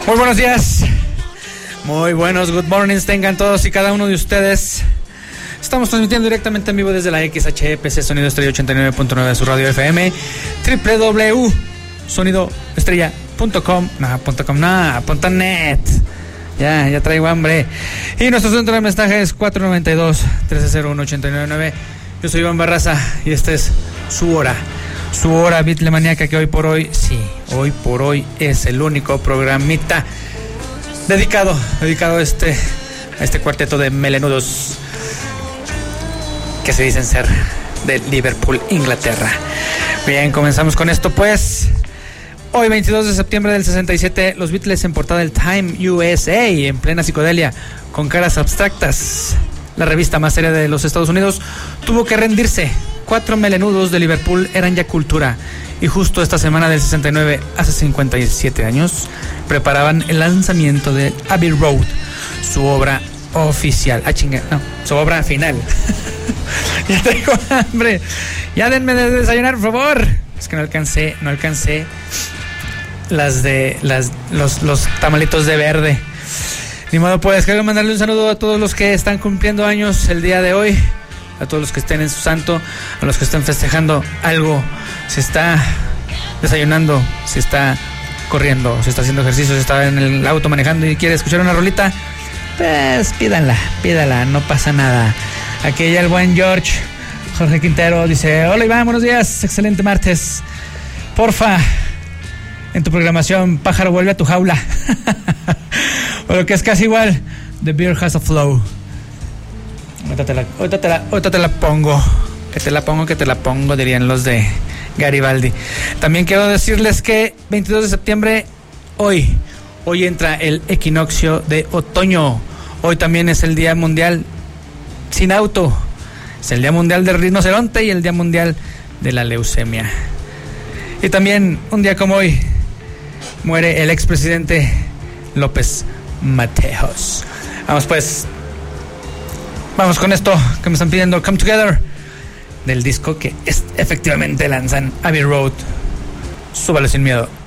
Muy buenos días, muy buenos good mornings tengan todos y cada uno de ustedes. Estamos transmitiendo directamente en vivo desde la XHPC Sonido Estrella 89.9 de su radio FM, www.sonidoestrella.com.net. Ya traigo hambre. Y nuestro centro de mensajes 492-1301-899. Yo soy Iván Barraza y esta es su hora Beatlemaniaca, que hoy por hoy es el único programita dedicado a este cuarteto de melenudos que se dicen ser de Liverpool, Inglaterra. Bien, comenzamos con esto pues. Hoy 22 de septiembre del 67, los Beatles en portada del Time USA, en plena psicodelia, con caras abstractas. La revista más seria de los Estados Unidos tuvo que rendirse. 4 melenudos de Liverpool eran ya cultura, y justo esta semana del 69, hace 57 años, preparaban el lanzamiento de Abbey Road, su obra oficial. Su obra final. Ya tengo hambre. Ya denme de desayunar, por favor. Es que no alcancé los tamalitos de verde. Ni modo, pues quiero mandarle un saludo a todos los que están cumpliendo años el día de hoy, a todos los que estén en su santo, a los que estén festejando algo, si está desayunando, si está corriendo, si está haciendo ejercicio, si está en el auto manejando y quiere escuchar una rolita, pues pídala, no pasa nada. Aquí ya el buen Jorge Quintero dice: hola Iván, buenos días, excelente martes. Porfa, en tu programación, pájaro vuelve a tu jaula. O lo que es casi igual, The Beer Has a Flow. Ahorita te la pongo. Que te la pongo, dirían los de Garibaldi. También quiero decirles que 22 de septiembre, hoy entra el equinoccio de otoño. Hoy también es el Día Mundial sin auto. Es el Día Mundial del Rinoceronte y el Día Mundial de la Leucemia. Y también, un día como hoy, muere el expresidente López Mateos. Vamos con esto que me están pidiendo, Come Together, del disco que efectivamente lanzan, Abbey Road. Súbalo sin miedo.